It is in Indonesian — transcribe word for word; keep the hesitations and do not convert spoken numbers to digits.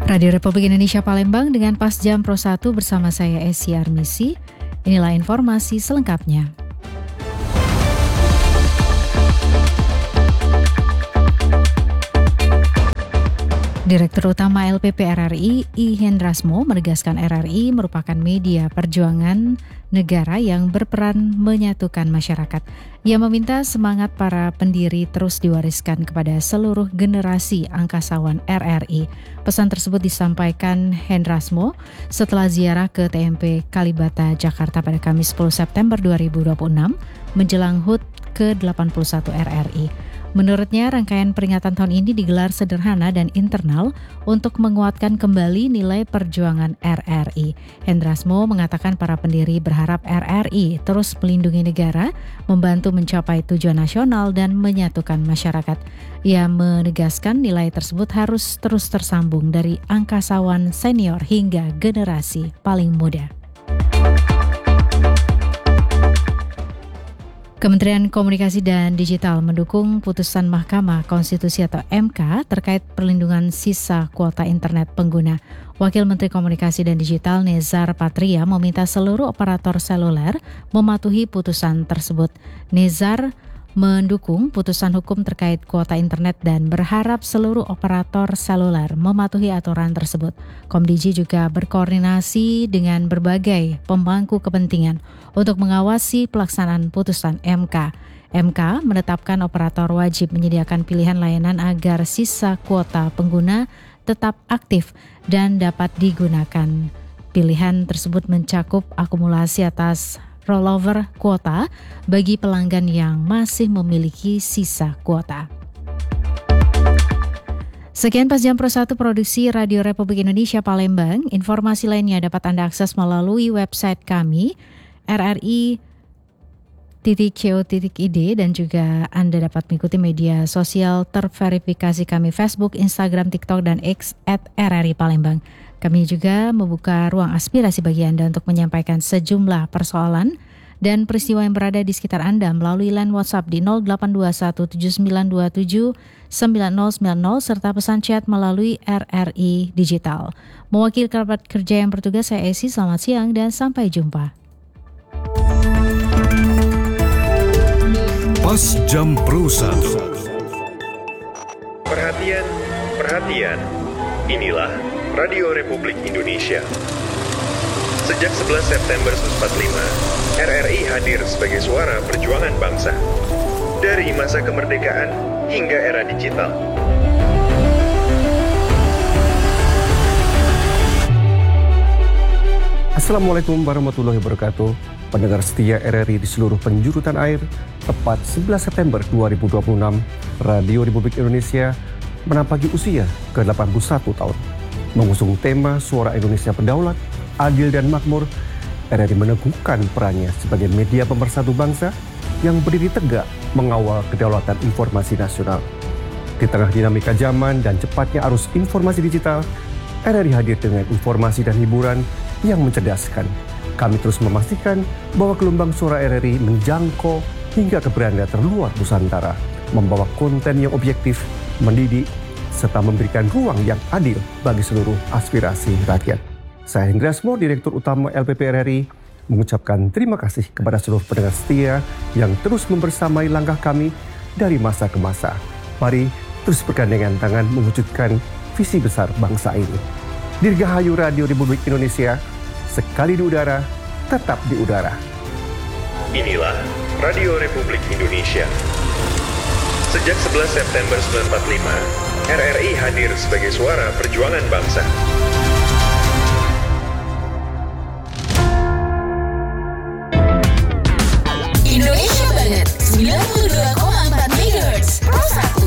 Radio Republik Indonesia Palembang dengan Pas Jam Pro satu bersama saya Esi Armisi. Inilah informasi selengkapnya. Direktur Utama L P P R R I, I Hendrasmo, menegaskan R R I merupakan media perjuangan negara yang berperan menyatukan masyarakat. Ia meminta semangat para pendiri terus diwariskan kepada seluruh generasi angkasawan R R I. Pesan tersebut disampaikan Hendrasmo setelah ziarah ke T M P Kalibata, Jakarta pada Kamis sepuluh September dua ribu dua puluh enam menjelang H U T ke delapan puluh satu R R I. Menurutnya, rangkaian peringatan tahun ini digelar sederhana dan internal untuk menguatkan kembali nilai perjuangan R R I. Hendrasmo mengatakan para pendiri berharap R R I terus melindungi negara, membantu mencapai tujuan nasional dan menyatukan masyarakat. Ia menegaskan nilai tersebut harus terus tersambung dari angkasawan senior hingga generasi paling muda. Kementerian Komunikasi dan Digital mendukung putusan Mahkamah Konstitusi atau M K terkait perlindungan sisa kuota internet pengguna. Wakil Menteri Komunikasi dan Digital Nezar Patria meminta seluruh operator seluler mematuhi putusan tersebut. Nezar mendukung putusan hukum terkait kuota internet dan berharap seluruh operator seluler mematuhi aturan tersebut. Komdiji juga berkoordinasi dengan berbagai pemangku kepentingan untuk mengawasi pelaksanaan putusan M K. M K menetapkan operator wajib menyediakan pilihan layanan agar sisa kuota pengguna tetap aktif dan dapat digunakan. Pilihan tersebut mencakup akumulasi atas rollover kuota bagi pelanggan yang masih memiliki sisa kuota. Sekian Pas Jam Pro satu produksi Radio Republik Indonesia Palembang. Informasi lainnya dapat Anda akses melalui website kami r r i titik co titik i d dan juga Anda dapat mengikuti media sosial terverifikasi kami Facebook, Instagram, TikTok, dan X at R R I Palembang. Kami juga membuka ruang aspirasi bagi Anda untuk menyampaikan sejumlah persoalan dan peristiwa yang berada di sekitar Anda melalui line WhatsApp di nol delapan dua satu tujuh sembilan dua tujuh sembilan nol sembilan nol serta pesan chat melalui R R I Digital. Mewakili kerabat kerja yang bertugas, saya Esi, selamat siang dan sampai jumpa. Pas Jam Pro satu. Perhatian, perhatian. Inilah Radio Republik Indonesia. Sejak sebelas September seribu sembilan ratus empat puluh lima, R R I hadir sebagai suara perjuangan bangsa. Dari masa kemerdekaan hingga era digital. Assalamualaikum warahmatullahi wabarakatuh. Pendengar setia R R I di seluruh penjuru tanah air, tepat sebelas September dua ribu dua puluh enam, Radio Republik Indonesia menampaki usia ke delapan puluh satu tahun. Mengusung tema Suara Indonesia Berdaulat, Adil dan Makmur, R R I meneguhkan perannya sebagai media pemersatu bangsa yang berdiri tegak mengawal kedaulatan informasi nasional. Di tengah dinamika zaman dan cepatnya arus informasi digital, R R I hadir dengan informasi dan hiburan yang mencerdaskan. Kami terus memastikan bahwa gelombang suara R R I menjangkau hingga ke beranda terluar Nusantara, membawa konten yang objektif, mendidik, serta memberikan ruang yang adil bagi seluruh aspirasi rakyat. Saya Hendrasmo, Direktur Utama L P P R R I, mengucapkan terima kasih kepada seluruh pendengar setia yang terus membersamai langkah kami dari masa ke masa. Mari terus bergandengan tangan mewujudkan visi besar bangsa ini. Dirgahayu Radio Republik Indonesia, sekali di udara, tetap di udara. Inilah Radio Republik Indonesia. Sejak sebelas September seribu sembilan ratus empat puluh lima, R R I hadir sebagai suara perjuangan bangsa. Indonesia banget, sembilan puluh